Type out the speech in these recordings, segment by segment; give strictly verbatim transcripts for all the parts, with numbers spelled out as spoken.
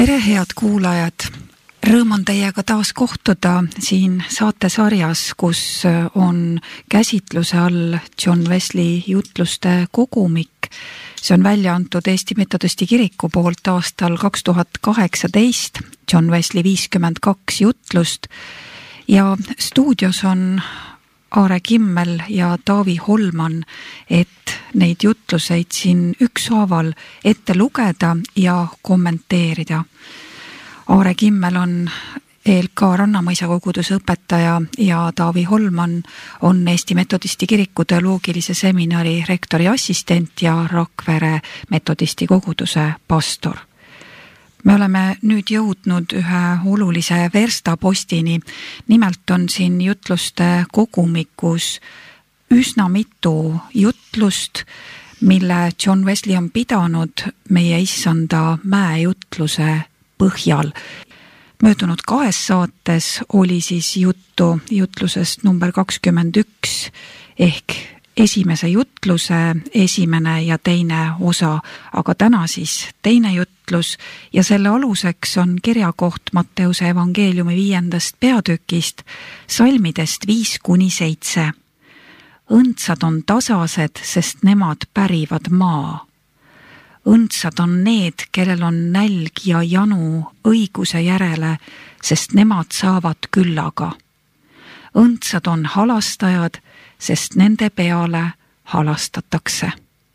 tere, head kuulajad! Rõõm on teiega taas kohtuda siin saatesarjas, kus on käsitluse all John Wesley jutluste kogumik. See on välja antud Eesti Metodisti Kiriku poolt aastal kaks tuhat kaheksateist, John Wesley viiskümmend kaks jutlust ja stuudios on Aare Kimmel ja Taavi Holman, et neid jutluseid siin ükshaaval ette lugeda ja kommenteerida. Aare Kimmel on E L K Rannamõisa koguduse õpetaja ja Taavi Holman on Eesti Metodisti Kiriku teoloogilise seminari rektori assistent ja Rakvere Metodisti koguduse pastor. Me oleme nüüd jõudnud ühe olulise verstapostini. Nimelt on siin jutluste kogumikus üsna mitu jutlust, mille John Wesley on pidanud meie issanda mäejutluse põhjal. Möödunud kahes saates oli siis juttu jutlusest number kakskümmend üks ehk esimese jutluse esimene ja teine osa, aga täna siis teine jutlus ja selle aluseks on kirjakoht Matteuse evangeeliumi viiendast peatükist, salmidest viis kuni seitse. Õndsad on tasased, sest nemad pärivad maa. Õndsad on need, kellel on nälg ja janu õiguse järele, sest nemad saavad küllaga. Õndsad on halastajad, sest nende peale halastatakse.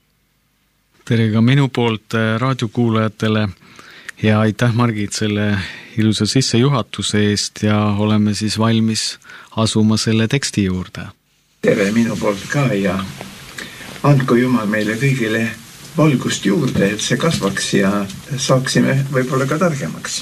Tere ka minu poolt raadiokuulajatele ja aitäh Margit selle ilusa sissejuhatuse eest ja oleme siis valmis asuma selle teksti juurde. Tere minu poolt ka ja andku Jumal meile kõigile valgust juurde, et see kasvaks ja saaksime võib-olla ka targemaks.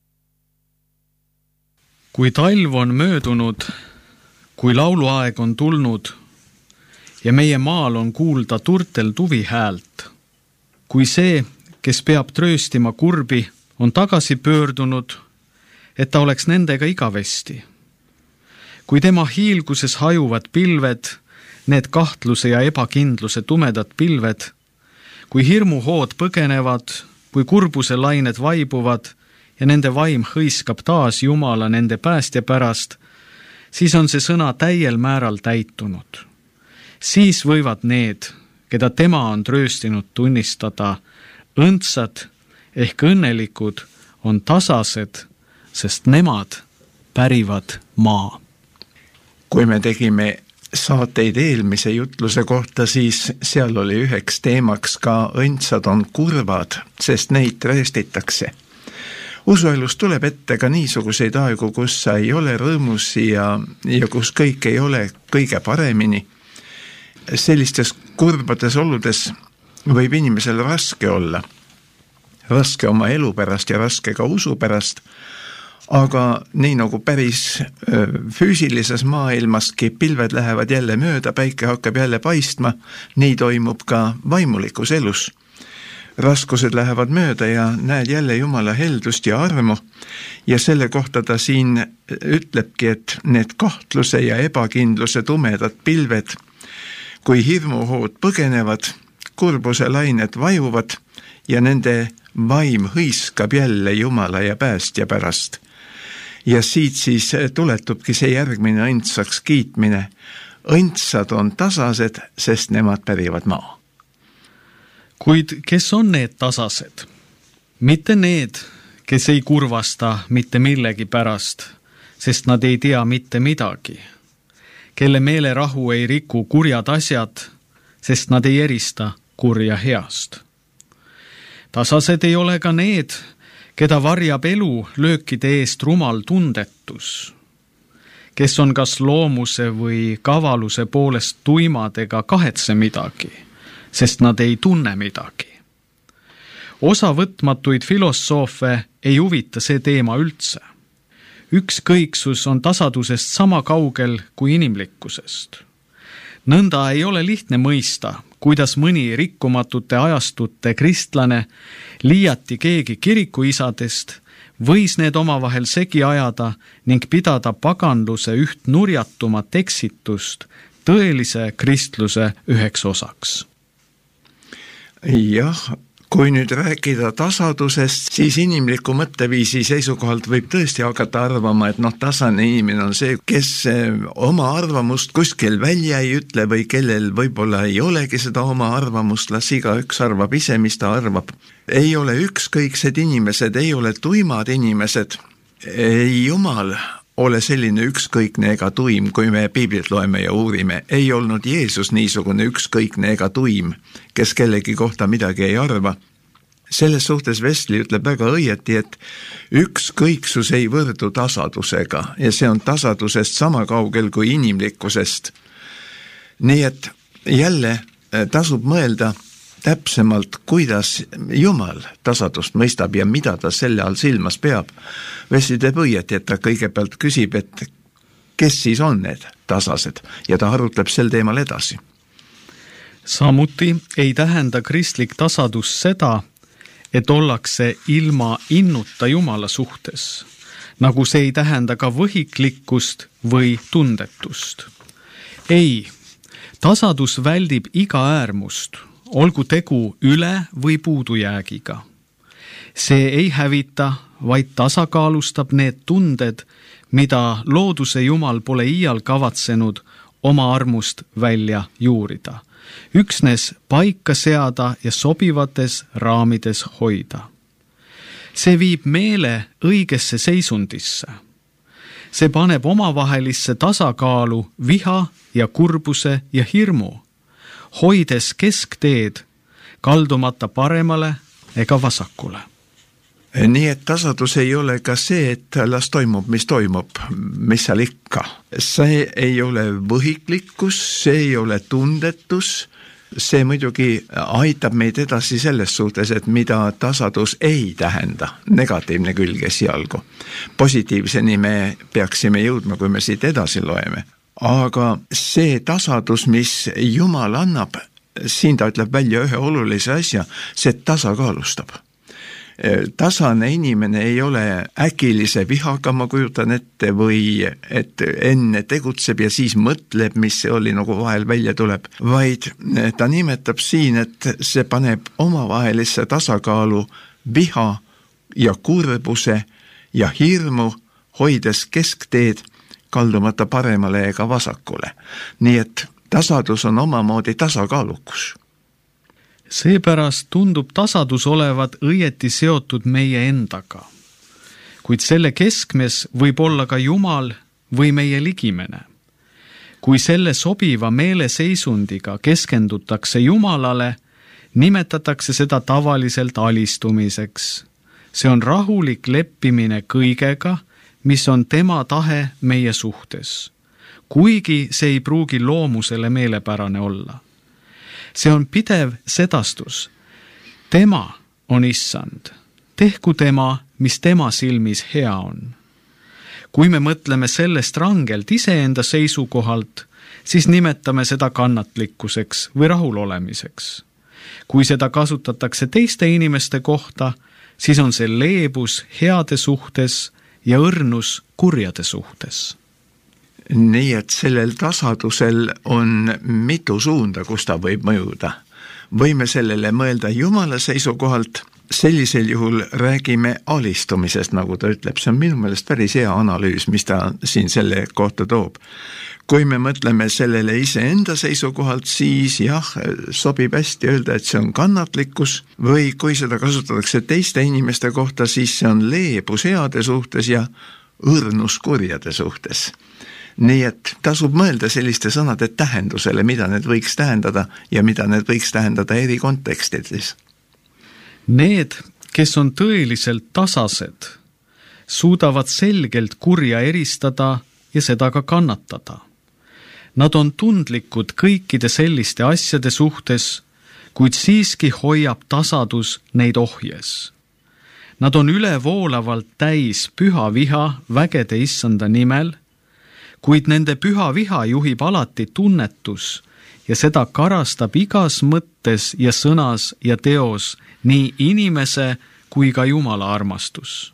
Kui talv on möödunud, kui lauluaeg on tulnud ja meie maal on kuulda turtel tuvi häält, kui see, kes peab trööstima kurbi, on tagasi pöördunud, et ta oleks nendega igavesti. Kui tema hiilguses hajuvad pilved, need kahtluse ja ebakindluse tumedad pilved, kui hirmuhood põgenevad, kui kurbuse lained vaibuvad ja nende vaim hõiskab taas Jumala nende päästja pärast, siis on see sõna täiel määral täitunud. Siis võivad need, keda tema on trööstinud tunnistada, õndsad ehk õnnelikud on tasased, sest nemad pärivad maa. Kui me tegime saateid eelmise jutluse kohta, siis seal oli üheks teemaks ka õndsad on kurvad, sest neid trööstitakse. Usuelus tuleb ette ka niisuguseid aegu, kus sa ei ole rõõmus ja, ja kus kõik ei ole kõige paremini. Sellistes kurbades oludes võib inimesel raske olla. Raske oma elu pärast ja raske ka usu pärast, aga nii nagu päris füüsilises maailmaski pilved lähevad jälle mööda, päike hakkab jälle paistma, nii toimub ka vaimulikus elus. Raskused lähevad mööda ja näed jälle Jumala heldust ja armu ja selle kohta ta siin ütlebki, et need kahtluse ja ebakindluse tumedad pilved, kui hirmuhood põgenevad, kurbuse lained vajuvad ja nende vaim hõiskab jälle Jumala ja päästja pärast. Ja siit siis tuletubki see järgmine õndsaks kiitmine. Õndsad on tasased, sest nemad pärivad maa. Kuid kes on need tasased? Mitte need, kes ei kurvasta mitte millegi pärast, sest nad ei tea mitte midagi. Kelle meelerahu ei riku kurjad asjad, sest nad ei erista kurja heast. Tasased ei ole ka need, keda varjab elu löökide eest rumal tundetus, kes on kas loomuse või kavaluse poolest tuimad ega kahetse midagi, sest nad ei tunne midagi. Osavõtmatuid filosoofe ei huvita see teema üldse. Ükskõiksus on tasadusest sama kaugel kui inimlikkusest. Nõnda ei ole lihtne mõista, kuidas mõni rikkumatute ajastute kristlane, liiati keegi kirikuisadest, võis need omavahel segi ajada ning pidada paganluse üht nurjatumat eksitust tõelise kristluse üheks osaks. Jah, kui nüüd rääkida tasadusest, siis inimliku mõtteviisi seisukohalt võib tõesti hakata arvama, et noh, tasane inimene on see, kes oma arvamust kuskil välja ei ütle või kellel võib-olla ei olegi seda oma arvamust, las igaüks arvab ise, mis ta arvab. Ei ole ükskõiksed inimesed, ei ole tuimad inimesed, ei jumal ole selline ükskõikne ega tuim, kui me piiblit loeme ja uurime. Ei olnud Jeesus niisugune ükskõikne ega tuim, kes kellegi kohta midagi ei arva. Selles suhtes Wesley ütleb väga õieti, et ükskõiksus ei võrdu tasadusega ja see on tasadusest sama kaugel kui inimlikkusest. Nii et jälle tasub mõelda täpsemalt, kuidas Jumal tasadust mõistab ja mida ta selle all silmas peab. Wesley teeb õieti, et ta kõigepealt küsib, et kes siis on need tasased ja ta arutleb sel teemal edasi. Samuti ei tähenda kristlik tasadus seda, et ollakse ilma innuta Jumala suhtes, nagu see ei tähenda ka võhiklikkust või tundetust. Ei, tasadus väldib iga äärmust, olgu tegu üle või puudujäägiga. See ei hävita, vaid tasakaalustab need tunded, mida looduse Jumal pole iial kavatsenud oma armust välja juurida. Üksnes paika seada ja sobivates raamides hoida. See viib meele õigesse seisundisse. See paneb omavahelisse tasakaalu viha ja kurbuse ja hirmu, hoides keskteed, kaldumata paremale ega vasakule. Nii et tasadus ei ole ka see, et las toimub, mis toimub, mis seal ikka. See ei ole võhiklikkus, see ei ole tundetus, see muidugi aitab meid edasi selles suhtes, et mida tasadus ei tähenda, negatiivne külg esialgu. Positiivseni me peaksime jõudma, kui me siit edasi loeme. Aga see tasadus, mis Jumal annab, siin ta ütleb välja ühe olulise asja, see tasakaalustab. Tasane inimene ei ole äkilise vihaga, ma kujutan ette, või et enne tegutseb ja siis mõtleb, mis see oli, nagu vahel välja tuleb, vaid ta nimetab siin, et see paneb omavahelisse tasakaalu viha ja kurbuse ja hirmu, hoides keskteed, kaldumata paremale ega vasakule. Nii et tasadus on omamoodi tasakaalukus. Seepärast tundub tasadus olevat õieti seotud meie endaga. Kuid selle keskmes võib olla ka Jumal või meie ligimene. Kui selle sobiva meeleseisundiga keskendutakse Jumalale, nimetatakse seda tavaliselt alistumiseks. See on rahulik leppimine kõigega, mis on tema tahe meie suhtes, kuigi see ei pruugi loomusele meelepärane olla. See on pidev sedastus. Tema on issand. Tehku tema, mis tema silmis hea on. Kui me mõtleme sellest rangelt iseenda seisukohalt, siis nimetame seda kannatlikkuseks või rahulolemiseks. Kui seda kasutatakse teiste inimeste kohta, siis on see leebus heade suhtes ja õrnus kurjade suhtes. Nii et sellel tasadusel on mitu suunda, kus ta võib mõjuda. Võime sellele mõelda Jumala seisukohalt, sellisel juhul räägime alistumisest, nagu ta ütleb. See on minu meelest päris hea analüüs, mis ta siin selle kohta toob. Kui me mõtleme sellele iseenda seisukohalt, siis jah, sobib hästi öelda, et see on kannatlikkus, või kui seda kasutatakse teiste inimeste kohta, siis see on leebus heade suhtes ja õrnus kurjade suhtes. Nii et tasub mõelda selliste sõnade tähendusele, mida need võiks tähendada ja mida need võiks tähendada eri kontekstides. Need, kes on tõeliselt tasased, suudavad selgelt kurja eristada ja seda ka kannatada. Nad on tundlikud kõikide selliste asjade suhtes, kuid siiski hoiab tasadus neid ohjes. Nad on ülevoolavalt täis püha viha vägede issanda nimel, kuid nende püha viha juhib alati tunnetus ja seda karastab igas mõttes ja sõnas ja teos nii inimese kui ka Jumala armastus.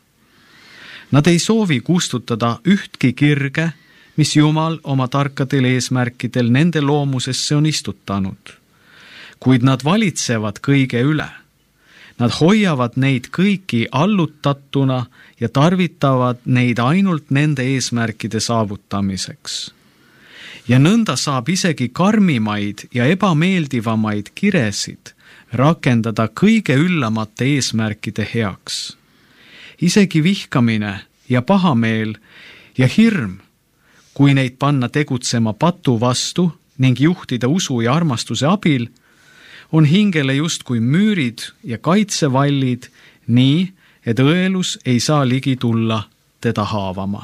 Nad ei soovi kustutada ühtki kirge, mis Jumal oma tarkadel eesmärkidel nende loomusesse on istutanud, kuid nad valitsevad kõige üle. Nad hoiavad neid kõiki allutatuna ja tarvitavad neid ainult nende eesmärkide saavutamiseks. Ja nõnda saab isegi karmimaid ja ebameeldivamaid kiresid rakendada kõige üllamate eesmärkide heaks. Isegi vihkamine ja pahameel ja hirm, kui neid panna tegutsema patu vastu ning juhtida usu ja armastuse abil, on hingele justkui müürid ja kaitsevallid nii, et õelus ei saa ligi tulla teda haavama.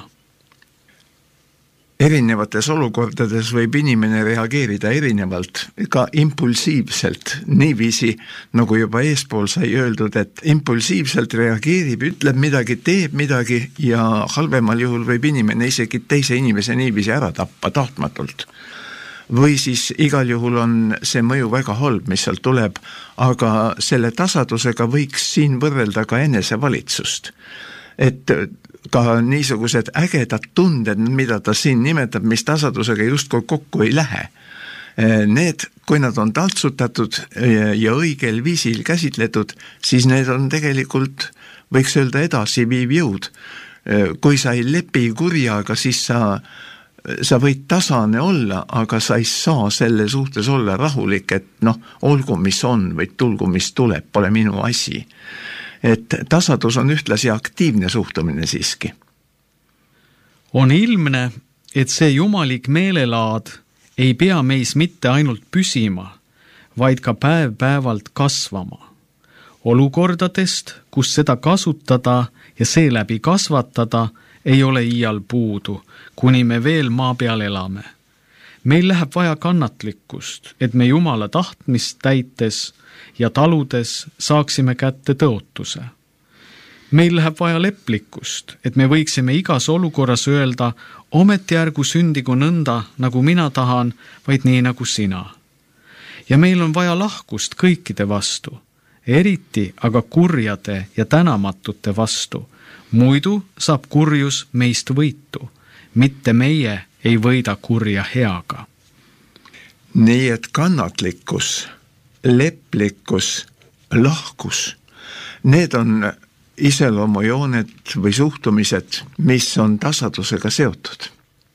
Erinevates olukordades võib inimene reageerida erinevalt, ka impulsiivselt, niiviisi, nagu juba eespool sai öeldud, et impulsiivselt reageerib, ütleb midagi, teeb midagi ja halvemal juhul võib inimene isegi teise inimese niiviisi ära tappa tahtmatult. Või siis igal juhul on see mõju väga halb, mis sealt tuleb, aga selle tasadusega võiks siin võrrelda ka enesevalitsust. Et ka niisugused ägedad tunded, mida ta siin nimetab, mis tasadusega justkui kokku ei lähe. Need, kui nad on taltsutatud ja õigel viisil käsitletud, siis need on tegelikult, võiks öelda, edasiviiv jõud. Kui sa ei lepi kurjaga, siis sa sa võid tasane olla, aga sa ei saa selle suhtes olla rahulik, et noh, olgu mis on või tulgu mis tuleb, pole minu asi. Et tasadus on ühtlasi aktiivne suhtumine siiski. On ilmne, et see jumalik meelelaad ei pea meis mitte ainult püsima, vaid ka päev-päevalt kasvama. Olukordadest, kus seda kasutada ja seeläbi kasvatada, ei ole iial puudu, kuni me veel maa peal elame. Meil läheb vaja kannatlikkust, et me Jumala tahtmist täites ja taludes saaksime kätte tõotuse. Meil läheb vaja leplikkust, et me võiksime igas olukorras öelda, ometi ärgu sündigu nõnda, nagu mina tahan, vaid nii nagu sina. Ja meil on vaja lahkust kõikide vastu, eriti aga kurjade ja tänamatute vastu. Muidu saab kurjus meist võitu, mitte meie ei võida kurja heaga. Nii et kannatlikkus, leplikkus, lahkus, need on iseloomujooned või suhtumised, mis on tasadusega seotud.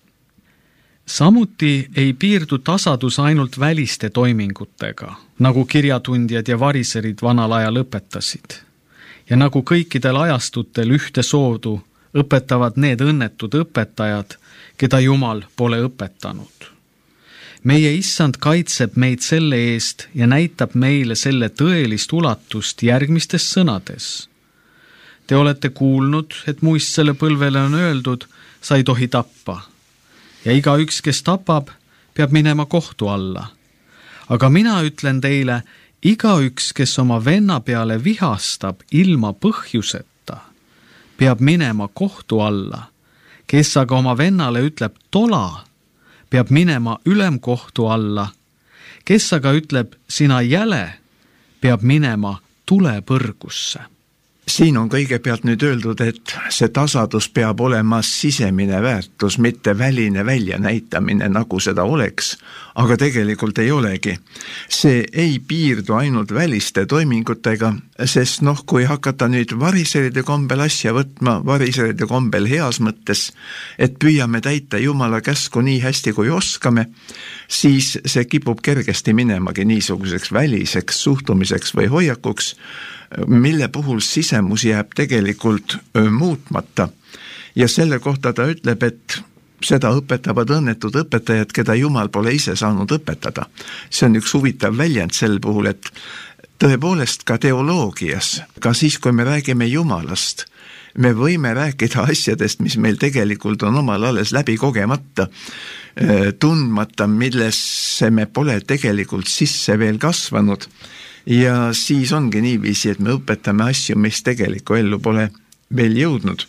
Samuti ei piirdu tasadus ainult väliste toimingutega, nagu kirjatundjad ja variserid vanal ajal õpetasid. Ja nagu kõikidel ajastutel ühte soodu õpetavad need õnnetud õpetajad, keda Jumal pole õpetanud. Meie issand kaitseb meid selle eest ja näitab meile selle tõelist ulatust järgmistes sõnades. Te olete kuulnud, et muistsele põlvele on öeldud, sa ei tohi tappa. Ja iga üks, kes tapab, peab minema kohtu alla. Aga mina ütlen teile, igaüks, kes oma venna peale vihastab ilma põhjuseta, peab minema kohtu alla. Kes aga oma vennale ütleb tola, peab minema ülemkohtu alla. Kes aga ütleb sina jäle, peab minema tulepõrgusse. Siin on kõigepealt nüüd öeldud, et see tasadus peab olema sisemine väärtus, mitte väline väljanäitamine, nagu seda oleks, aga tegelikult ei olegi. See ei piirdu ainult väliste toimingutega, sest noh, kui hakata nüüd variseride kombel asja võtma, variseride kombel heas mõttes, et püüame täita Jumala käsku nii hästi kui oskame, siis see kipub kergesti minemagi niisuguseks väliseks suhtumiseks või hoiakuks, mille puhul sisemus jääb tegelikult muutmata. Ja selle kohta ta ütleb, et seda õpetavad õnnetud õpetajad, keda Jumal pole ise saanud õpetada. See on üks huvitav väljend sel puhul, et tõepoolest ka teoloogias, ka siis, kui me räägime Jumalast, me võime rääkida asjadest, mis meil tegelikult on omal alles läbi kogemata, tundmata, millesse me pole tegelikult sisse veel kasvanud. Ja siis ongi niiviisi, et me õpetame asju, mis tegeliku ellu pole veel jõudnud.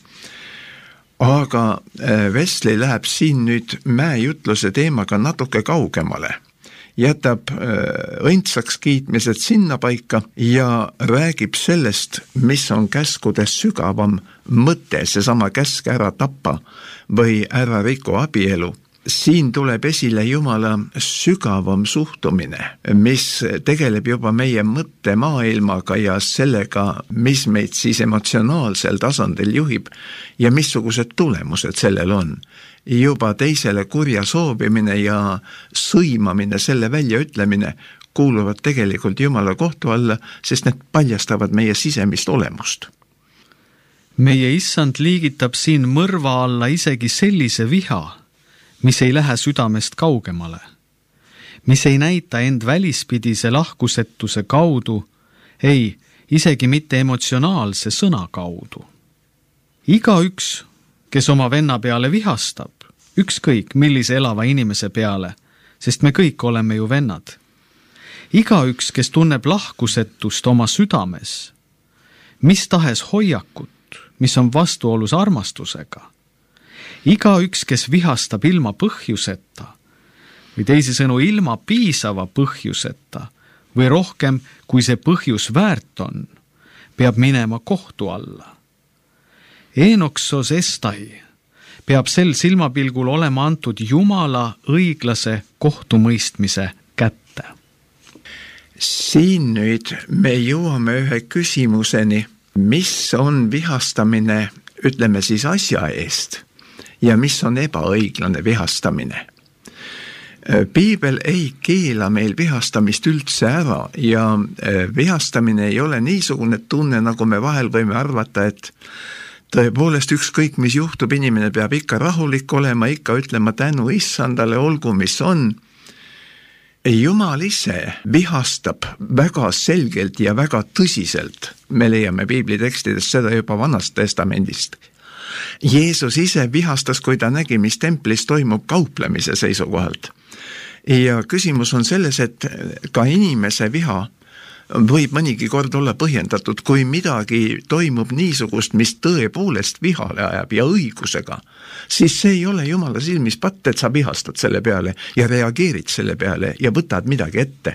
Aga Wesley läheb siin nüüd mäejutluse teemaga natuke kaugemale. Jätab õndsaks kiitmised sinna paika ja räägib sellest, mis on käskude sügavam mõte, seesama käsk ära tappa või ära riku abielu. siin tuleb esile Jumala sügavam suhtumine, mis tegeleb juba meie mõttemaailmaga ja sellega, mis meid siis emotsionaalsel tasandil juhib ja missugused tulemused sellel on. Juba teisele kurja soovimine ja sõimamine, selle väljaütlemine kuuluvad tegelikult Jumala kohtu alla, sest need paljastavad meie sisemist olemust. Meie issand liigitab siin mõrva alla isegi sellise viha, mis ei lähe südamest kaugemale, mis ei näita end välispidise lahkusetuse kaudu, ei, isegi mitte emotsionaalse sõna kaudu. Igaüks, kes oma venna peale vihastab, ükskõik millise elava inimese peale, sest me kõik oleme ju vennad. Igaüks, kes tunneb lahkusetust oma südames, mis tahes hoiakut, mis on vastuolus armastusega, igaüks, kes vihastab ilma põhjuseta või teisisõnu ilma piisava põhjuseta või rohkem, kui see põhjus väärt on, peab minema kohtu alla. Enoksos estai peab sel silmapilgul olema antud Jumala õiglase kohtumõistmise kätte. Siin nüüd me jõuame ühe küsimuseni, mis on vihastamine, ütleme siis asja eest, ja mis on ebaõiglane vihastamine. Piibel ei keela meil vihastamist üldse ära ja vihastamine ei ole niisugune tunne, nagu me vahel võime arvata, et tõepoolest ükskõik, mis juhtub, inimene peab ikka rahulik olema, ikka ütlema tänu issandale, olgu mis on. Jumal ise vihastab väga selgelt ja väga tõsiselt. Me leiame Piibli tekstidest seda juba Vanast testamendist. Jeesus ise vihastas, kui ta nägi, mis templis toimub kauplemise seisukohalt. Ja küsimus on selles, et ka inimese viha võib mõnigi kord olla põhjendatud, kui midagi toimub niisugust, mis tõepoolest vihale ajab ja õigusega, siis see ei ole Jumala silmis patt, et sa vihastad selle peale ja reageerid selle peale ja võtad midagi ette.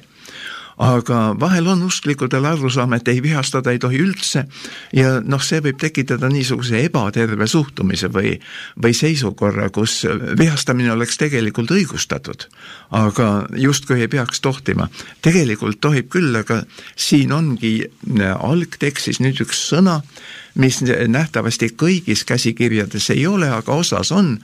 Aga vahel on usklikudel aru saama, et ei vihastada ei tohi üldse ja noh, see võib tekitada niisuguse ebaterve suhtumise või, või seisukorra, kus vihastamine oleks tegelikult õigustatud, aga justkui ei peaks tohtima. Tegelikult tohib küll, aga siin ongi algtekstis nüüd üks sõna, mis nähtavasti kõigis käsikirjades ei ole, aga osas on,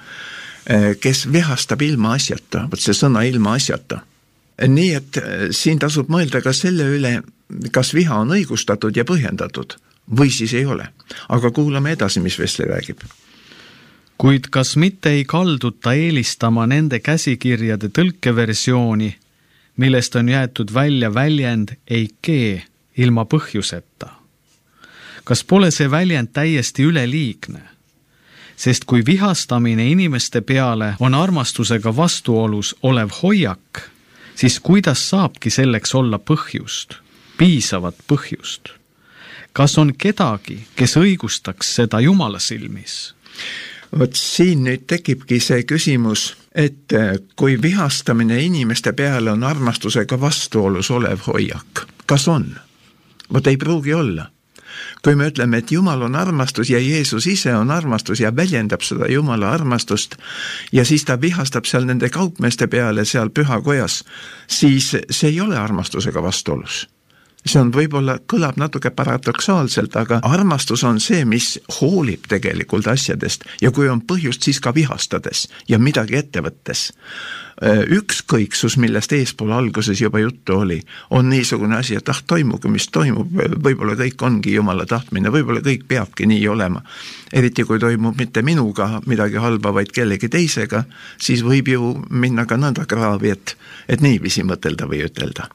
kes vihastab ilma asjata, võt see sõna ilma asjata. Nii et siin tasub mõelda ka selle üle, kas viha on õigustatud ja põhjendatud või siis ei ole. Aga kuulame edasi, mis Vesli räägib. Kuid kas mitte ei kalduta eelistama nende käsikirjade tõlkeversiooni, millest on jäetud välja väljend ei kee ilma põhjuseta? Kas pole see väljend täiesti üleliigne? Sest kui vihastamine inimeste peale on armastusega vastuolus olev hoiak, siis kuidas saabki selleks olla põhjust, piisavat põhjust? Kas on kedagi, kes õigustaks seda Jumala silmis? Vot siin nüüd tekibki see küsimus, et kui vihastamine inimeste peale on armastusega vastuolus olev hoiak, kas on? Vot ei pruugi olla. Kui me ütleme, et Jumal on armastus ja Jeesus ise on armastus ja väljendab seda Jumala armastust ja siis ta vihastab seal nende kaupmeeste peale seal pühakojas, siis see ei ole armastusega vastuolus. See on võib-olla kõlab natuke paradoksaalselt, aga armastus on see, mis hoolib tegelikult asjadest ja kui on põhjust, siis ka vihastades ja midagi ette võttes. Ükskõiksus, millest eespool alguses juba juttu oli, on niisugune asi, et ah, toimugu, mis toimub, võib-olla kõik ongi Jumala tahtmine, võib-olla kõik peabki nii olema. Eriti kui toimub mitte minuga midagi halba, vaid kellegi teisega, siis võib ju minna ka nõnda kraavi, et, et niiviisi mõtelda või ütelda.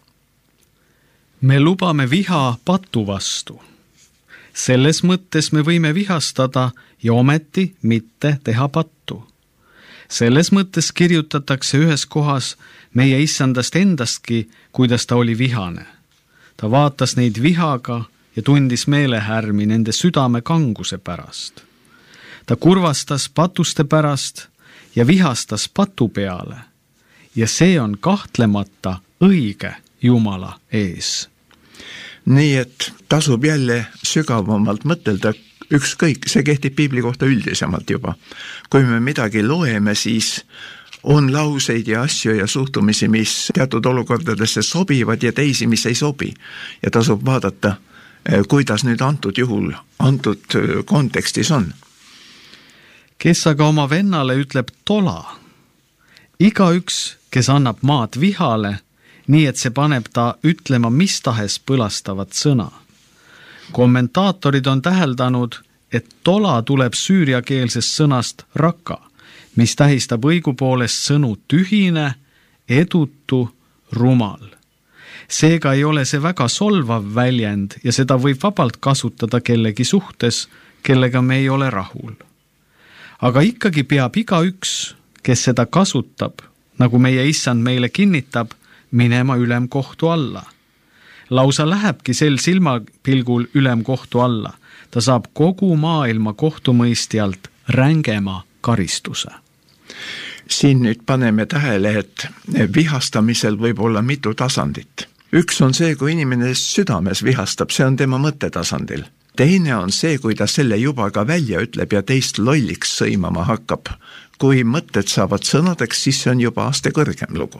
Me lubame viha patu vastu. Selles mõttes me võime vihastada ja ometi mitte teha pattu. Selles mõttes kirjutatakse ühes kohas meie issandast endastki, kuidas ta oli vihane. Ta vaatas neid vihaga ja tundis meelehärmi nende südame kanguse pärast. Ta kurvastas patuste pärast ja vihastas patu peale ja see on kahtlemata õige Jumala ees. Nii et tasub jälle sügavamalt mõtelda, ükskõik, see kehtib Piibli kohta üldisemalt juba. Kui me midagi loeme, siis on lauseid ja asju ja suhtumisi, mis teatud olukordadesse sobivad ja teisi, mis ei sobi. Ja tasub vaadata, kuidas nüüd antud juhul, antud kontekstis on. Kes aga oma vennale ütleb tola? Igaüks, kes annab maad vihale, nii et see paneb ta ütlema mis tahes põlastavat sõna. Kommentaatorid on täheldanud, et tola tuleb süüriakeelsest sõnast raka, mis tähistab õigupoolest sõnu tühine, edutu, rumal. Seega ei ole see väga solvav väljend ja seda võib vabalt kasutada kellegi suhtes, kellega me ei ole rahul. Aga ikkagi peab igaüks, kes seda kasutab, nagu meie issand meile kinnitab, minema ülemkohtu alla. Lausa lähebki sel silmapilgul ülemkohtu alla. Ta saab kogu maailma kohtumõistjalt rängema karistuse. Siin nüüd paneme tähele, et vihastamisel võib olla mitu tasandit. Üks on see, kui inimene südames vihastab, see on tema mõttetasandil. Teine on see, kui ta selle juba ka välja ütleb ja teist lolliks sõimama hakkab. Kui mõtted saavad sõnadeks, siis see on juba aste kõrgem lugu.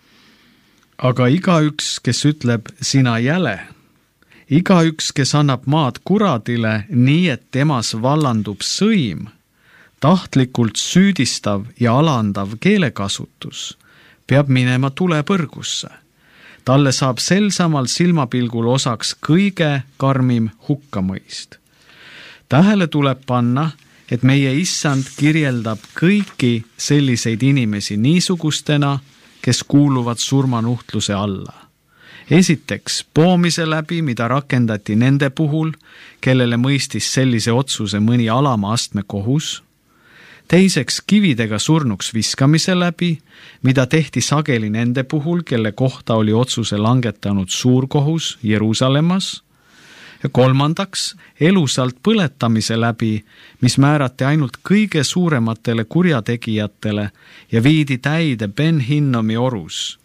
Aga igaüks, kes ütleb sina jäle, igaüks, kes annab maad kuradile nii, et temas vallandub sõim, tahtlikult süüdistav ja alandav keelekasutus, peab minema tulepõrgusse. Talle saab sel samal silmapilgul osaks kõige karmim hukkamõist. Tähele tuleb panna, et meie issand kirjeldab kõiki selliseid inimesi niisugustena, kes kuuluvad surmanuhtluse alla. Esiteks, poomise läbi, mida rakendati nende puhul, kellele mõistis sellise otsuse mõni alama astme kohus. Teiseks, kividega surnuks viskamise läbi, mida tehti sageli nende puhul, kelle kohta oli otsuse langetanud suurkohus Jeruusalemmas. Ja kolmandaks, elusalt põletamise läbi, mis määrati ainult kõige suurematele kurjategijatele ja viidi täide Ben Hinnomi orus.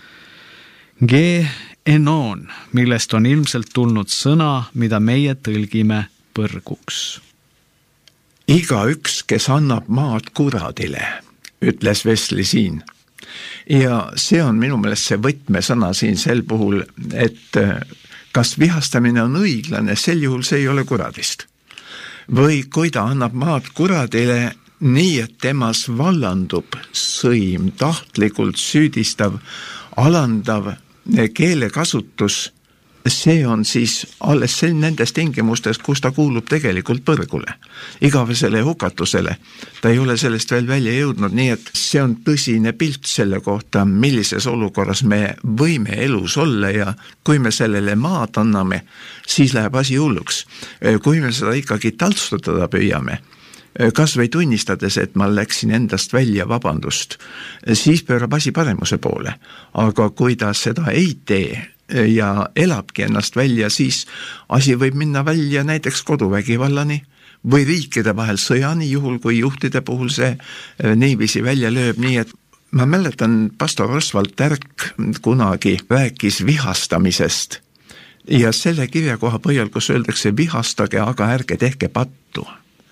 Ge enon, millest on ilmselt tulnud sõna, mida meie tõlgime põrguks. Igaüks, kes annab maad kuradile, ütles Wesley siin. Ja see on minu meelest see võtmesõna siin sel puhul, et kas vihastamine on õiglane, sel juhul see ei ole kuradist. Või kui ta annab maad kuradile nii, et temas vallandub sõim, tahtlikult süüdistav, alandav keelekasutus, see on siis alles sel nendes tingimustes, kus ta kuulub tegelikult põrgule, igavesele hukatusele. Ta ei ole sellest veel välja jõudnud, nii et see on tõsine pilt selle kohta, millises olukorras me võime elus olla ja kui me sellele maad anname, siis läheb asi hulluks. Kui me seda ikkagi taltsutada püüame, kas või tunnistades, et ma läksin endast välja vabandust, siis pöörab asi paremuse poole. Aga kui ta seda ei tee, ja elabki ennast välja, siis asi võib minna välja näiteks koduvägivallani või riikide vahel sõjani, juhul kui juhtide puhul see niiviisi välja lööb, nii et ma mäletan, pastor Oswald Tärk kunagi rääkis vihastamisest ja selle kirjakoha põhjal, kus öeldakse vihastage, aga ärge tehke pattu.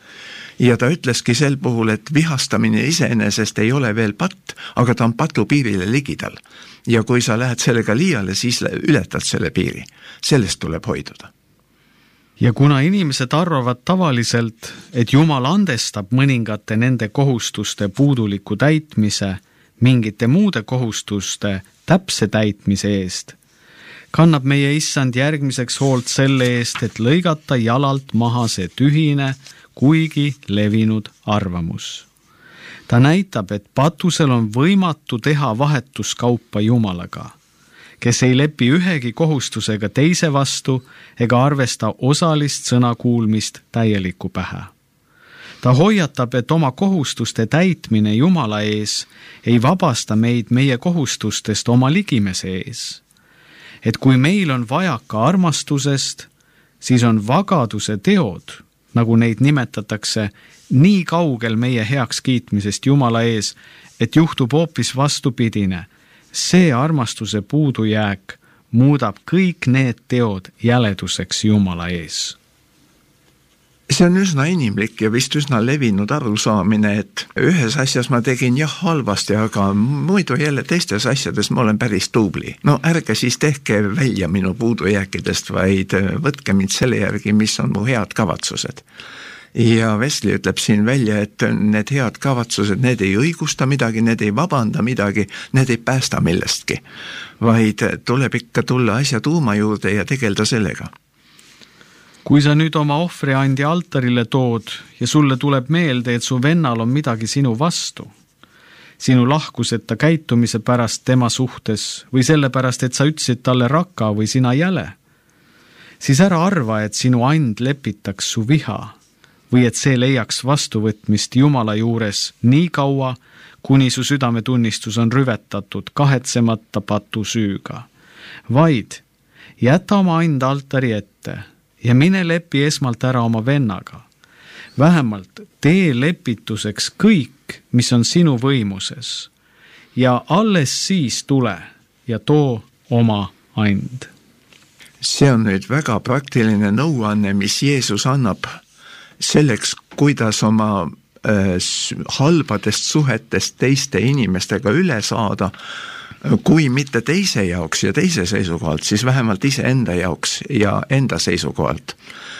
Ja ta ütleski sel puhul, et vihastamine iseenesest ei ole veel patt, aga ta on patu piirile ligidal. Ja kui sa lähed sellega liiale, siis ületad selle piiri. Sellest tuleb hoiduda. Ja kuna inimesed arvavad tavaliselt, et Jumal andestab mõningate nende kohustuste puuduliku täitmise mingite muude kohustuste täpse täitmise eest, kannab meie issand järgmiseks hoolt selle eest, et lõigata jalalt maha see tühine, kuigi levinud arvamus. Ta näitab, et patusel on võimatu teha vahetuskaupa Jumalaga, kes ei lepi ühegi kohustusega teise vastu ega arvesta osalist sõnakuulmist täieliku pähe. Ta hoiatab, et oma kohustuste täitmine Jumala ees ei vabasta meid meie kohustustest oma ligimese ees. Et kui meil on vajaka armastusest, siis on vagaduse teod, nagu neid nimetatakse, nii kaugel meie heaks kiitmisest Jumala ees, et juhtub hoopis vastupidine. See armastuse puudujääk muudab kõik need teod jäleduseks Jumala ees. See see on üsna inimlik ja vist üsna levinud arusaamine, et ühes asjas ma tegin jah halvasti, aga muidu jälle teistes asjades ma olen päris tubli. No ärge siis tehke välja minu puudujääkidest, vaid võtke mind selle järgi, mis on mu head kavatsused. Ja Wesley ütleb siin välja, et need head kavatsused, need ei õigusta midagi, need ei vabanda midagi, need ei päästa millestki, vaid tuleb ikka tulla asja tuuma juurde ja tegelda sellega. Kui sa nüüd oma ohvriandi altarile tood ja sulle tuleb meelde, et su vennal on midagi sinu vastu, sinu lahkuseta käitumise pärast tema suhtes või selle pärast, et sa ütlesid talle raka või sina jäle, siis ära arva, et sinu and lepitaks su viha või et see leiaks vastuvõtmist Jumala juures nii kaua, kuni su südametunnistus on rüvetatud kahetsemata patu süüga. Vaid jäta oma and altari ette ja mine lepi esmalt ära oma vennaga. Vähemalt tee lepituseks kõik, mis on sinu võimuses ja alles siis tule ja too oma and. See on nüüd väga praktiline nõuanne, mis Jeesus annab selleks, kuidas oma äh, halbadest suhetest teiste inimestega üle saada, kui mitte teise jaoks ja teise seisukohalt, siis vähemalt ise enda jaoks ja enda seisukohalt.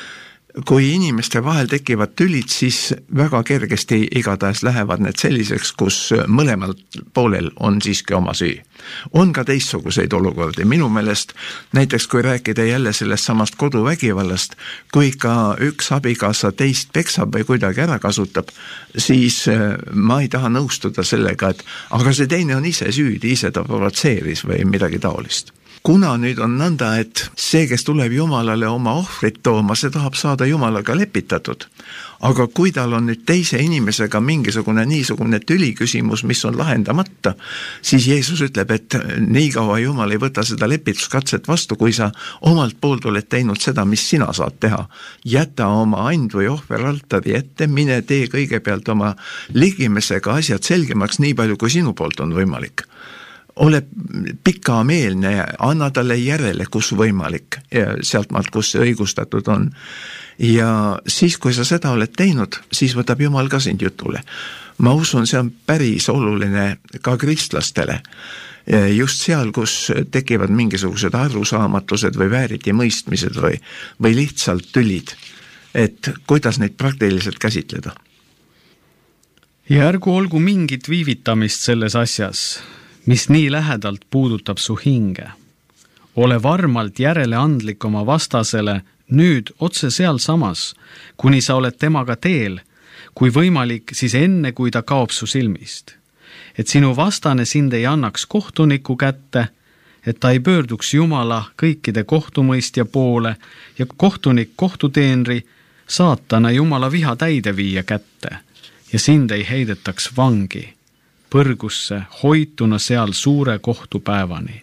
Kui inimeste vahel tekivad tülid, siis väga kergesti igatahes lähevad need selliseks, kus mõlemal poolel on siiski oma süü. On ka teistsuguseid olukordi. Minu meelest, näiteks kui rääkida jälle sellest samast koduvägivallast, kui ka üks abikaasa teist peksab või kuidagi ära kasutab, siis ma ei taha nõustuda sellega, et aga see teine on ise süüdi, ise ta provotseeris või midagi taolist. Kuna nüüd on nõnda, et see, kes tuleb Jumalale oma ohvrit tooma, see tahab saada Jumalaga lepitatud. Aga kui tal on nüüd teise inimesega mingisugune niisugune tüliküsimus, mis on lahendamata, siis Jeesus ütleb, et nii kaua Jumal ei võta seda lepituskatset vastu, kui sa omalt poolt oled teinud seda, mis sina saad teha. Jäta oma and või ohver altari ette, mine tee kõigepealt oma ligimesega asjad selgemaks nii palju, kui sinu poolt on võimalik. Ole pikameelne ja anna talle järele, kus võimalik, ja sealt maalt, kus see õigustatud on. Ja siis, kui sa seda oled teinud, siis võtab Jumal ka sind jutule. Ma usun, see on päris oluline ka kristlastele. Just seal, kus tekivad mingisugused arusaamatused või vääriti mõistmised või, või lihtsalt tülid, et kuidas neid praktiliselt käsitleda. Ja ärgu olgu mingit viivitamist selles asjas, mis nii lähedalt puudutab su hinge. Ole varmalt järeleandlik oma vastasele nüüd otse seal samas, kuni sa oled temaga teel, kui võimalik, siis enne, kui ta kaob su silmist. Et sinu vastane sind ei annaks kohtuniku kätte, et ta ei pöörduks Jumala kõikide kohtumõistja poole ja kohtunik kohtuteenri saatana Jumala viha täideviija kätte ja sind ei heidetaks vangi põrgusse, hoituna seal suure kohtupäevani.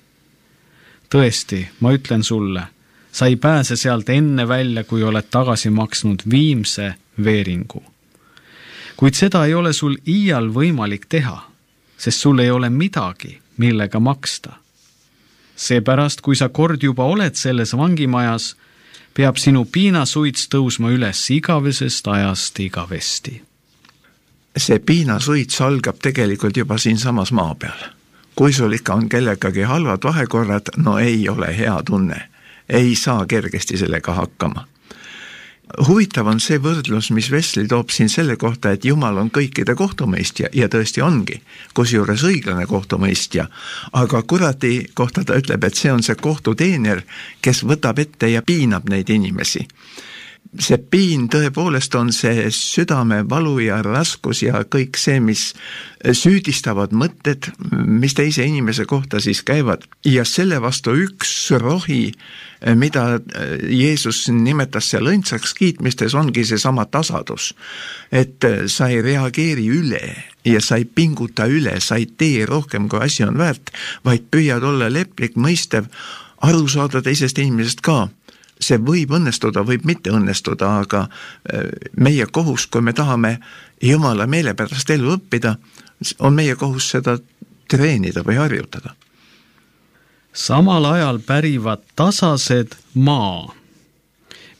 Tõesti, ma ütlen sulle, sa ei pääse sealt enne välja, kui oled tagasi maksnud viimse veeringu. Kuid seda ei ole sul iial võimalik teha, sest sul ei ole midagi, millega maksta. Seepärast, kui sa kord juba oled selles vangimajas, peab sinu piinasuits tõusma üles igavesest ajast igavesti. See piinasuits algab tegelikult juba siin samas maa peal. Kui sul ikka on kellegagi halvad vahekorrad, no ei ole hea tunne. Ei saa kergesti sellega hakkama. Huvitav on see võrdlus, mis Wesley toob siin selle kohta, et Jumal on kõikide kohtumõistja ja tõesti ongi, kusjuures õiglane kohtumõistja. Aga kuradi kohta ta ütleb, et see on see kohtuteener, kes võtab ette ja piinab neid inimesi. See piin tõepoolest on see südame valu ja raskus ja kõik see, mis süüdistavad mõtted, mis teise inimese kohta siis käivad. Ja selle vastu üks rohi, mida Jeesus nimetas seal õndsaks kiitmistes, ongi see sama tasadus. Et sa ei reageeri üle ja sa ei pinguta üle, sa ei tee rohkem, kui asi on väärt, vaid püüad olla leplik, mõistev, aru saada teisest inimesest ka. See võib õnnestuda, võib mitte õnnestuda, aga meie kohus, kui me tahame Jumala meele pärast elu õppida, on meie kohus seda treenida või harjutada. Samal ajal pärivad tasased maa,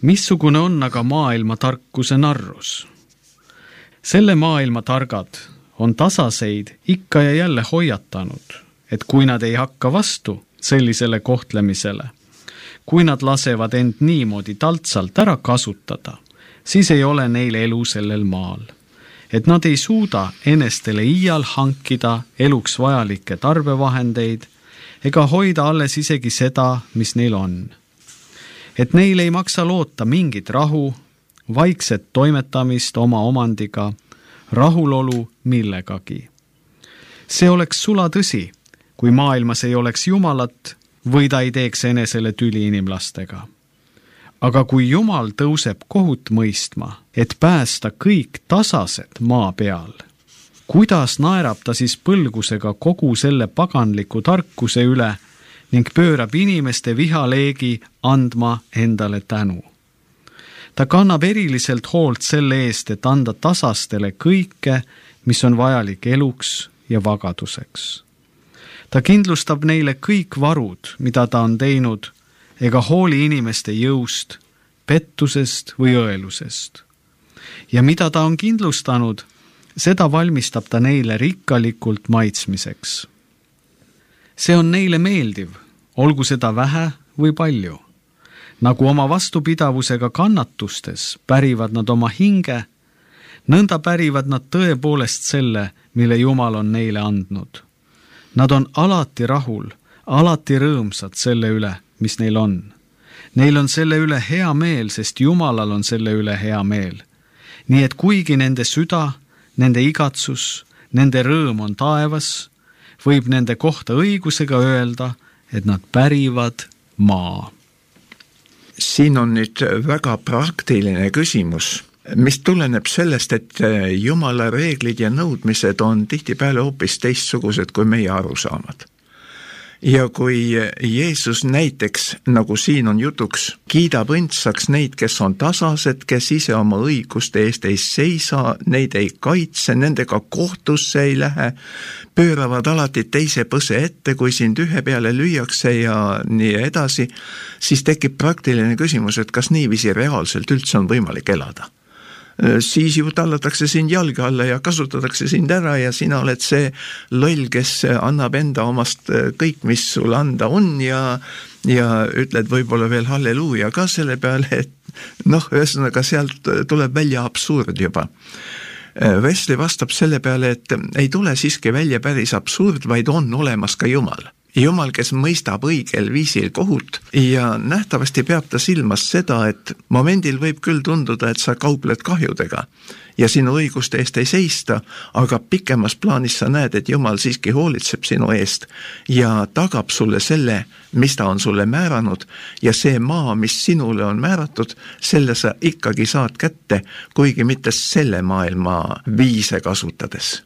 Missugune on aga maailma tarkuse narrus? Selle maailma targad on tasaseid ikka ja jälle hoiatanud, et kui nad ei hakka vastu sellisele kohtlemisele, kui nad lasevad end niimoodi taltsalt ära kasutada, siis ei ole neil elu sellel maal. Et nad ei suuda enestele iial hankida eluks vajalikke tarbevahendeid ega hoida alles isegi seda, mis neil on. Et neil ei maksa loota mingit rahu, vaikset toimetamist oma omandiga, rahulolu millegagi. See oleks sula tõsi, kui maailmas ei oleks Jumalat või ta ei teeks enesele tüli inimlastega. Aga kui Jumal tõuseb kohut mõistma, et päästa kõik tasased maa peal, kuidas naerab ta siis põlgusega kogu selle paganliku tarkuse üle ning pöörab inimeste vihaleegi andma endale tänu? Ta kannab eriliselt hoolt selle eest, et anda tasastele kõike, mis on vajalik eluks ja vagaduseks. Ta kindlustab neile kõik varud, mida ta on teinud, ega hooli inimeste jõust, pettusest või õelusest. Ja mida ta on kindlustanud, seda valmistab ta neile rikkalikult maitsmiseks. See on neile meeldiv, olgu seda vähe või palju. Nagu oma vastupidavusega kannatustes pärivad nad oma hinge, nõnda pärivad nad tõepoolest selle, mille Jumal on neile andnud. Nad on alati rahul, alati rõõmsad selle üle, mis neil on. Neil on selle üle hea meel, sest Jumalal on selle üle hea meel. Nii et kuigi nende süda, nende igatsus, nende rõõm on taevas, võib nende kohta õigusega öelda, et nad pärivad maa. Siin on nüüd väga praktiline küsimus, mis tuleneb sellest, et Jumala reeglid ja nõudmised on tihtipeale hoopis teistsugused kui meie arusaamad. Ja kui Jeesus näiteks, nagu siin on jutuks, kiidab õndsaks neid, kes on tasased, kes ise oma õiguste eest ei seisa, neid ei kaitse, nendega kohtusse ei lähe, pööravad alati teise põse ette, kui sind ühe peale lüüakse ja nii edasi, siis tekib praktiline küsimus, et kas niiviisi reaalselt üldse on võimalik elada. Siis ju tallatakse sind jalge alla ja kasutatakse sind ära ja sina oled see loll, kes annab enda omast kõik, mis sul anda on ja, ja ütled võib-olla veel halleluuja ka selle peale, et noh, ühesõnaga sealt tuleb välja absurd juba. Wesley vastab selle peale, et ei tule siiski välja päris absurd, vaid on olemas ka Jumal. Jumal, kes mõistab õigel viisil kohut ja nähtavasti peab ta silmas seda, et momendil võib küll tunduda, et sa kaupled kahjudega ja sinu õiguste eest ei seista, aga pikemas plaanis sa näed, et Jumal siiski hoolitseb sinu eest ja tagab sulle selle, mis ta on sulle määranud ja see maa, mis sinule on määratud, selle sa ikkagi saad kätte, kuigi mitte selle maailma viise kasutades.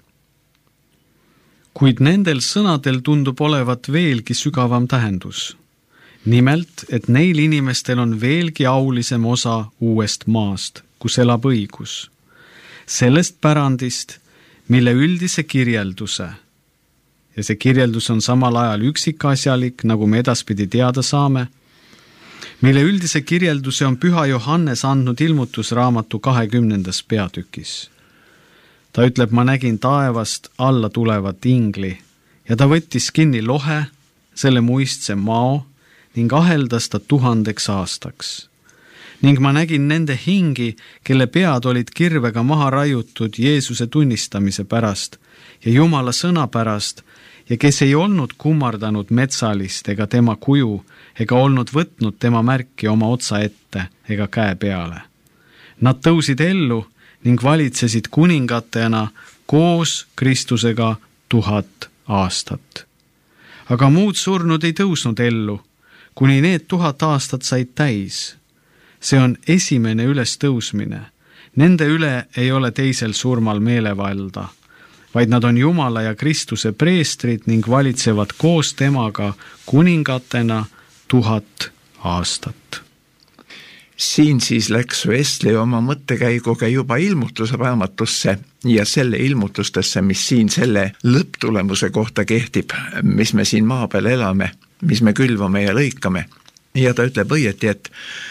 Kuid nendel sõnadel tundub olevat veelgi sügavam tähendus. Nimelt, et neil inimestel on veelgi aulisem osa uuest maast, kus elab õigus. Sellest pärandist, mille üldise kirjelduse, ja see kirjeldus on samal ajal üksikasjalik, nagu me edaspidi teada saame, mille üldise kirjelduse on Püha Johannes andnud ilmutusraamatu kahekümnendas peatükis. Ta ütleb, ma nägin taevast alla tulevat ingli ja ta võttis kinni lohe, selle muistse mao ning aheldas ta tuhandeks aastaks. Ning ma nägin nende hingi, kelle pead olid kirvega maha raiutud Jeesuse tunnistamise pärast ja Jumala sõna pärast ja kes ei olnud kummardanud metsalist ega tema kuju ega olnud võtnud tema märki oma otsa ette ega käe peale. Nad tõusid ellu ning valitsesid kuningatena koos Kristusega tuhat aastat. Aga muud surnud ei tõusnud ellu, kuni need tuhat aastat said täis. See on esimene ülestõusmine. Nende üle ei ole teisel surmal meelevalda, vaid nad on Jumala ja Kristuse preestrid ning valitsevad koos temaga kuningatena tuhat aastat. Siin siis läks Wesley oma mõttekäiguga juba ilmutusraamatusse ja selle ilmutustesse, mis siin selle lõpptulemuse kohta kehtib, mis me siin maa peal elame, mis me külvame ja lõikame. Ja ta ütleb õieti, et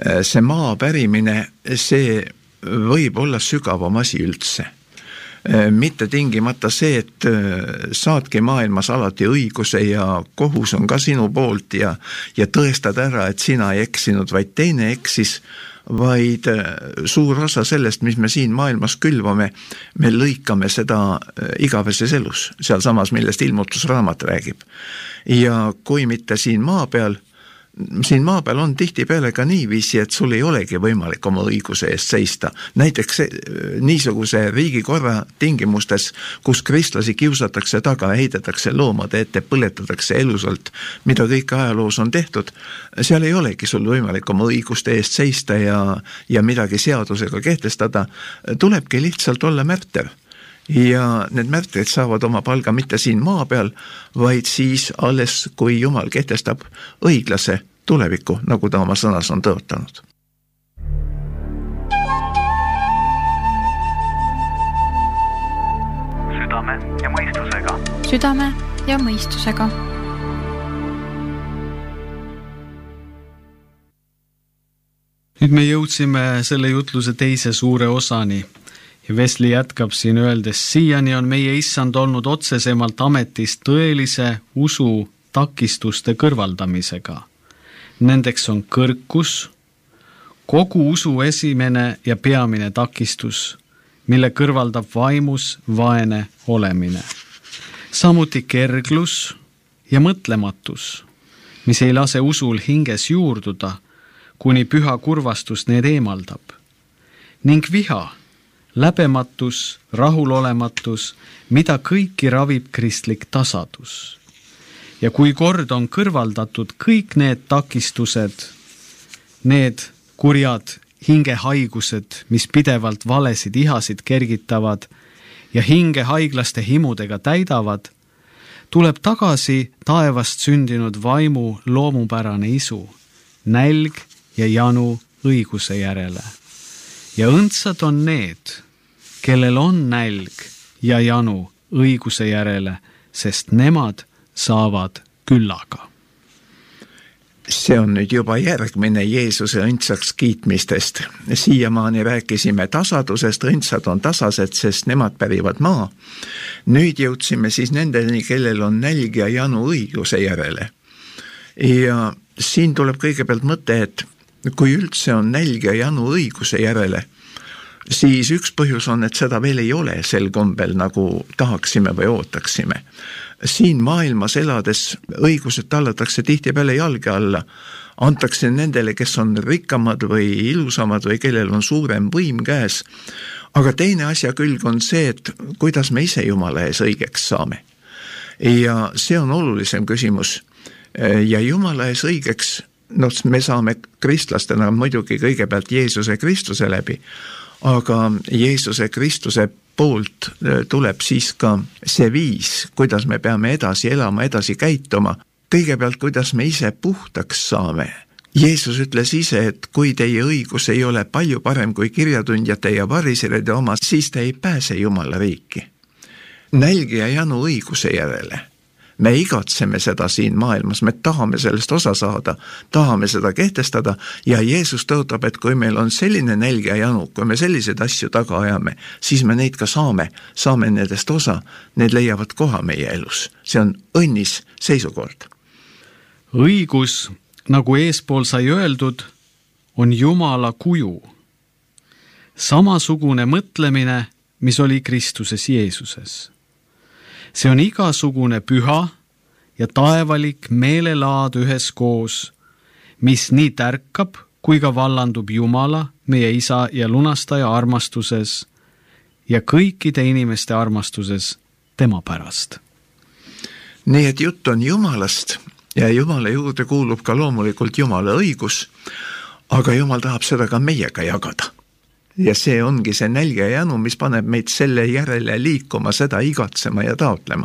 see maa pärimine, see võib olla sügavam asi üldse. Mitte tingimata see, et saadki maailmas alati õiguse ja kohus on ka sinu poolt ja, ja tõestad ära, et sina ei eksinud, vaid teine eksis, vaid suur osa sellest, mis me siin maailmas külvame, me lõikame seda igaveses elus, seal samas, millest ilmutusraamat räägib. Ja kui mitte siin maa peal, siin maa peal on tihtipeale ka niiviisi, et sul ei olegi võimalik oma õiguse eest seista. Näiteks niisuguse riigikorra tingimustes, kus kristlasi kiusatakse taga, heidetakse loomade ette, põletatakse elusalt, mida kõik ajaloos on tehtud, seal ei olegi sul võimalik oma õiguste eest seista ja, ja midagi seadusega kehtestada, tulebki lihtsalt olla märter. Ja need märtrid saavad oma palga mitte siin maa peal, vaid siis alles, kui Jumal kehtestab õiglase tuleviku, nagu ta oma sõnas on tõotanud. Südame ja mõistusega. Südame ja mõistusega. Nüüd me jõudsime selle jutluse teise suure osani. Ja Wesley jätkab siin öeldes, siiani on meie issand olnud otsesemalt ametis tõelise usu takistuste kõrvaldamisega. Nendeks on kõrkus, kogu usu esimene ja peamine takistus, mille kõrvaldab vaimus vaene olemine. Samuti kerglus ja mõtlematus, mis ei lase usul hinges juurduda, kuni püha kurvastus need eemaldab. Ning viha, läbematus, rahulolematus, mida kõiki ravib kristlik tasadus. Ja kui kord on kõrvaldatud kõik need takistused, need kurjad hingehaigused, mis pidevalt valesid ihasid kergitavad ja hinge haiglaste himudega täidavad, tuleb tagasi taevast sündinud vaimu loomupärane isu, nälg ja janu õiguse järele. Ja õndsad on need, kellel on nälg ja janu õiguse järele, sest nemad saavad küllaga. See on nüüd juba järgmine Jeesuse õndsaks kiitmistest. Siiamaani rääkisime tasadusest, õndsad on tasased, sest nemad pärivad maa. Nüüd jõudsime siis nendeni, kellel on nälg ja janu õiguse järele. Ja siin tuleb kõigepealt mõte, et kui üldse on nälg ja janu õiguse järele, siis üks põhjus on, et seda veel ei ole sel kombel, nagu tahaksime või ootaksime. Siin maailmas elades õigused tallatakse tihtipeale jalge alla, antakse nendele, kes on rikkamad või ilusamad või kellel on suurem võim käes. Aga teine asja külg on see, et kuidas me ise Jumala ees õigeks saame. Ja see on olulisem küsimus. Ja Jumala ees õigeks, no me saame kristlastena muidugi kõigepealt Jeesuse Kristuse läbi, aga Jeesuse Kristuse poolt tuleb siis ka see viis, kuidas me peame edasi elama, edasi käituma. Kõigepealt, kuidas me ise puhtaks saame. Jeesus ütles ise, et kui teie õigus ei ole palju parem kui kirjatundjate ja varisirede oma, siis te ei pääse Jumala riiki. Nälg ja janu õiguse järele. Me igatseme seda siin maailmas, me tahame sellest osa saada, tahame seda kehtestada ja Jeesus tõotab, et kui meil on selline nälg ja janu, kui me sellised asju taga ajame, siis me neid ka saame, saame nendest osa, need leiavad koha meie elus. See on õnnis seisukord. Õigus, nagu eespool sai öeldud, on Jumala kuju. Samasugune mõtlemine, mis oli Kristuses Jeesuses. See on igasugune püha ja taevalik meelelaad üheskoos, mis nii tärkab kui ka vallandub Jumala, meie isa ja lunastaja armastuses ja kõikide inimeste armastuses tema pärast. Nii et jutt on Jumalast ja Jumala juurde kuulub ka loomulikult Jumala õigus, aga Jumal tahab seda ka meiega jagada. Ja see ongi see nälg ja janu, mis paneb meid selle järele liikuma, seda igatsema ja taotlema.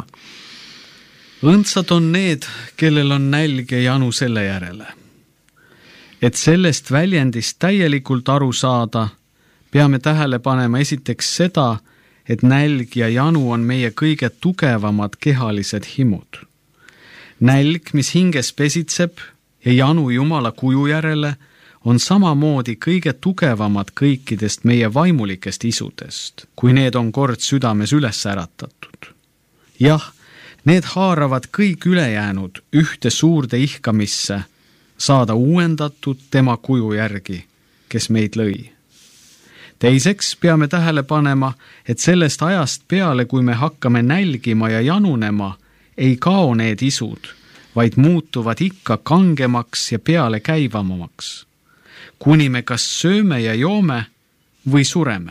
Õndsad on need, kellel on nälg ja janu selle järele. Et sellest väljendist täielikult aru saada, peame tähele panema esiteks seda, et nälg ja janu on meie kõige tugevamad kehalised himud. Nälg, mis hinges pesitseb ja janu Jumala kuju järele, on samamoodi kõige tugevamad kõikidest meie vaimulikest isudest, kui need on kord südames üles äratatud. Jah, need haaravad kõik ülejäänud ühte suurde ihkamisse, saada uuendatud tema kuju järgi, kes meid lõi. Teiseks peame tähele panema, et sellest ajast peale, kui me hakkame nälgima ja janunema, ei kao need isud, vaid muutuvad ikka kangemaks ja peale käivamaks, kuni me kas sööme ja joome või sureme.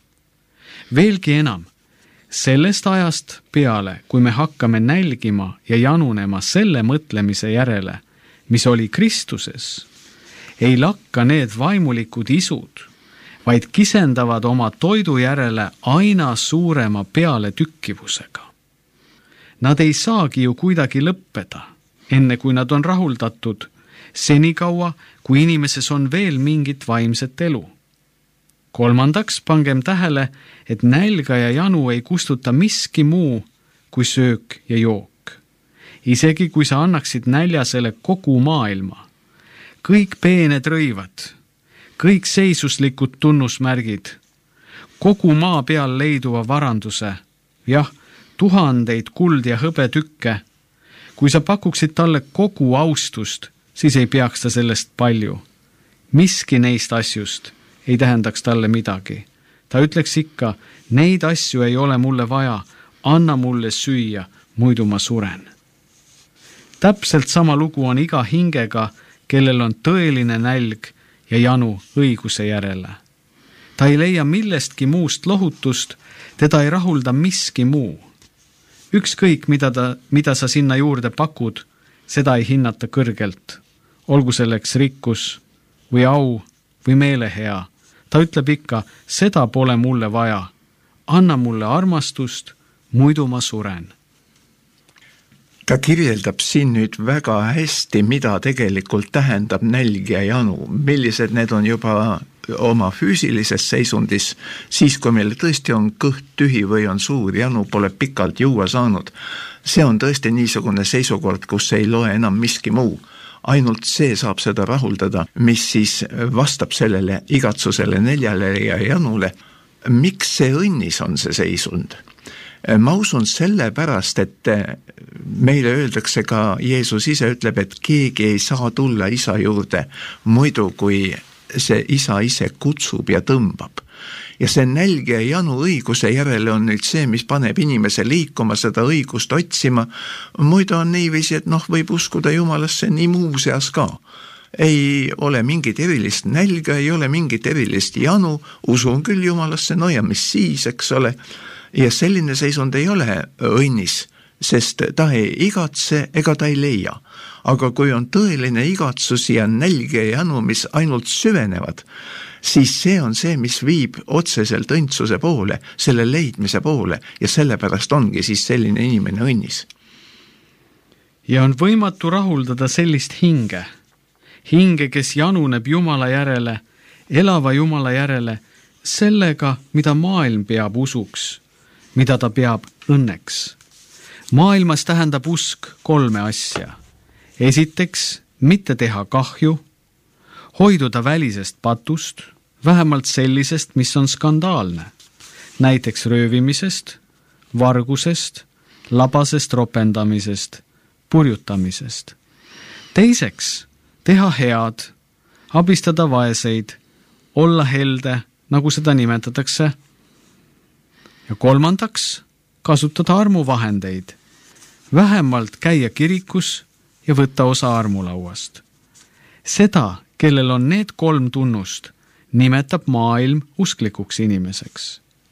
Veelgi enam, sellest ajast peale, kui me hakkame nälgima ja janunema selle mõtlemise järele, mis oli Kristuses, ei lakka need vaimulikud isud, vaid kisendavad oma toidu järele aina suurema peale tükkivusega. Nad ei saagi ju kuidagi lõppeda, enne kui nad on rahuldatud, senikaua, kui inimeses on veel mingit vaimset elu. Kolmandaks pangem tähele, et nälga ja janu ei kustuta miski muu kui söök ja jook. Isegi kui sa annaksid näljasele kogu maailma, kõik peened rõivad, kõik seisuslikud tunnusmärgid, kogu maa peal leiduva varanduse, jah, tuhandeid kuld ja hõbetükke, kui sa pakuksid talle kogu austust, siis ei peaks ta sellest palju. Miski neist asjust ei tähendaks talle midagi. Ta ütleks ikka, neid asju ei ole mulle vaja, anna mulle süüa, muidu ma suren. Täpselt sama lugu on iga hingega, kellel on tõeline nälg ja janu õiguse järele. Ta ei leia millestki muust lohutust, teda ei rahulda miski muu. Ükskõik, mida, ta, mida sa sinna juurde pakud, seda ei hinnata kõrgelt. Olgu selleks rikkus või au või meelehea. Ta ütleb ikka, seda pole mulle vaja. Anna mulle armastust, muidu ma suren. Ta kirjeldab siin nüüd väga hästi, mida tegelikult tähendab nälg ja janu, millised need on juba oma füüsilises seisundis, siis kui meil tõesti on kõht tühi või on suur janu, pole pikalt juua saanud. See on tõesti niisugune seisukord, kus ei loe enam miski muu. Ainult see saab seda rahuldada, mis siis vastab sellele igatsusele, neljale ja janule. Miks see õnnis on see seisund? Ma usun sellepärast, et meile öeldakse ka, Jeesus ise ütleb, et keegi ei saa tulla isa juurde muidu, kui see isa ise kutsub ja tõmbab. Ja see nälg ja janu õiguse järele on nüüd see, mis paneb inimese liikuma, seda õigust otsima. Muidu on niiviisi, et noh, võib uskuda Jumalasse nii muuseas ka. Ei ole mingit erilist nälga, ei ole mingit erilist janu, usun küll Jumalasse, no ja mis siis, eks ole. Ja selline seisund ei ole õnnis, sest ta ei igatse ega ta ei leia. Aga kui on tõeline igatsus ja nälg ja janu, mis ainult süvenevad, siis see on see, mis viib otseselt õndsuse poole, selle leidmise poole ja sellepärast ongi siis selline inimene õnnis. Ja on võimatu rahuldada sellist hinge. Hinge, kes januneb Jumala järele, elava Jumala järele, sellega, mida maailm peab usuks, mida ta peab õnneks. Maailmas tähendab usk kolme asja. Esiteks, mitte teha kahju, hoiduda välisest patust, vähemalt sellisest, mis on skandaalne, näiteks röövimisest, vargusest, labasest ropendamisest, purjutamisest. Teiseks, teha head, abistada vaeseid, olla helde, nagu seda nimetatakse. Ja kolmandaks, kasutada armuvahendeid, vähemalt käia kirikus ja võtta osa armulauast. Seda, kellel on need kolm tunnust, nimetab maailm usklikuks inimeseks.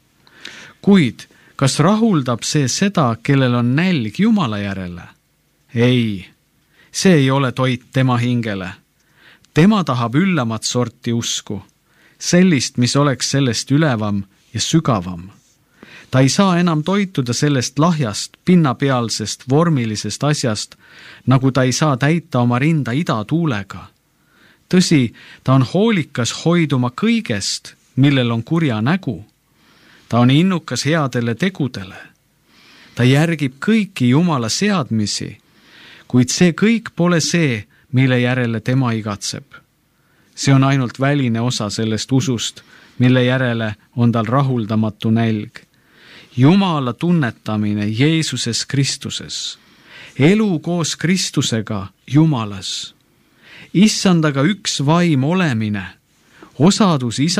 Kuid, kas rahuldab see seda, kellel on nälg Jumala järele? Ei, see ei ole toit tema hingele. Tema tahab üllamat sorti usku, sellist, mis oleks sellest ülevam ja sügavam. Ta ei saa enam toituda sellest lahjast, pinnapealsest, vormilisest asjast, nagu ta ei saa täita oma rinda idatuulega. Tõsi, ta on hoolikas hoiduma kõigest, millel on kurja nägu. Ta on innukas headele tegudele. Ta järgib kõiki Jumala seadmisi, kuid see kõik pole see, mille järele tema igatseb. see on ainult väline osa sellest usust, mille järele on tal rahuldamatu nälg. Jumala tunnetamine Jeesuses Kristuses, elu koos Kristusega Jumalas, issandaga üks vaim olemine, osadus isa